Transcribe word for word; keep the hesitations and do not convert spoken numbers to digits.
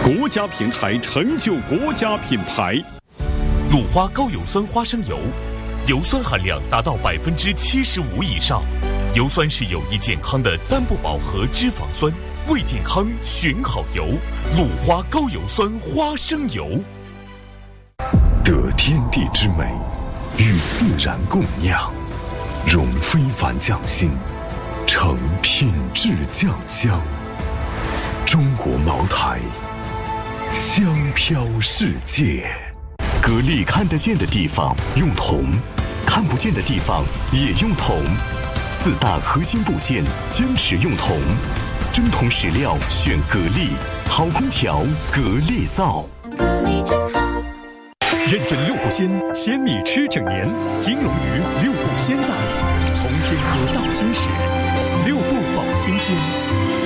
国家品牌成就国家品牌。 鲁花高油酸花生油，油酸含量达到百分之七十五以上，油酸是有益健康的单不饱和脂肪酸，为健康选好油。鲁花高油酸花生油， 得天地之美，与自然共酿，融非凡匠心，成品质酱香。中国茅台，香飘世界。 格力看得见的地方用铜，看不见的地方也用铜。四大核心部件坚持用铜，真铜实料选格力，好空调格力造。 格力真好。 认证六步鲜，鲜米吃整年。金龙鱼六步鲜大米，从鲜喝到鲜食，六步保新鲜。